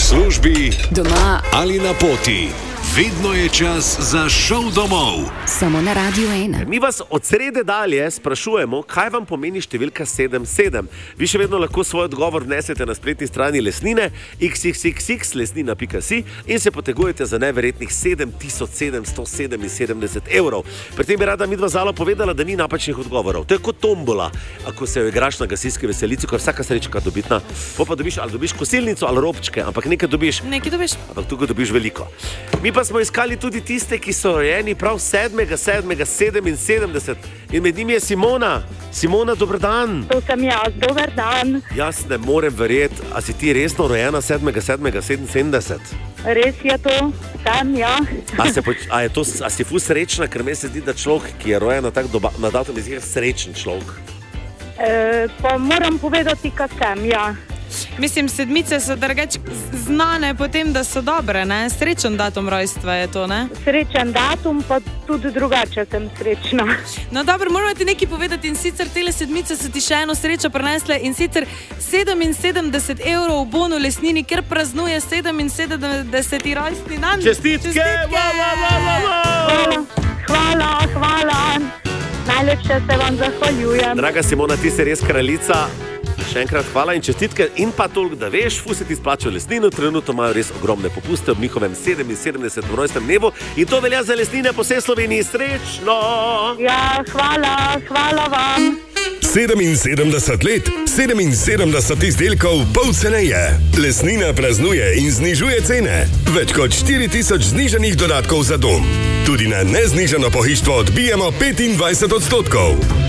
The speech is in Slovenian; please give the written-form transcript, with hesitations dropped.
službi, doma ali na poti. Vedno je čas za šov domov. Samo na Radio 1. Mi vas od srede dalje sprašujemo, kaj vam pomeni številka 77. Vi še vedno lahko svoj odgovor vnesete na spletni strani Lesnine, xxxlesnina.si in se potegujete za neverjetnih 7777 evrov. Pri tem bi rada midva Zala povedala, da ni napačnih odgovorov. To je kot tombola, ako se jo igraš na gasilski veselici, ko je vsaka srečka dobitna. Pa dobiš, ali dobiš kosilnico ali robčke, ampak nekaj dobiš. Ampak tukaj dobiš veliko. Mi pa smo iskali tudi tiste, ki so rojeni prav 7.7.77 in med njimi je Simona. Simona, dober dan. To sem jaz, dober dan. Jaz ne morem verjeti, a si ti resno rojena 7.7.77? Res je to, sem, ja. A si ful srečna, ker me se zdi, da človek, ki je rojen na datum, je srečen človek? Pa moram povedati, kaj sem, ja. Mislim, sedmice so drugač znane po tem, da so dobre, ne? Srečen datum rojstva je to, ne? Srečen datum, pa tudi drugače sem srečna. No dobro, moramo ti nekaj povedati in sicer tele sedmice so ti še eno srečo prinesle in sicer 77 evrov v bonu Lesnini, ker praznuje 77. rojstni dan. Čestitke! Hvala. Najlepše se vam zahvaljujem. Draga Simona, ti si res kraljica. Še enkrat hvala in čestitke in pa toliko, da veš, ful se ti splača Lesnino, trenutno imajo res ogromne popuste ob njihovem 77. rojstnem dnevu in to velja za Lesnine po vsej Sloveniji. Srečno! Ja, hvala vam. 77 let, 77 izdelkov, pol ceneje. Lesnina praznuje in znižuje cene. Več kot 4000 znižanih dodatkov za dom. Tudi na neznižano pohištvo odbijemo 25%.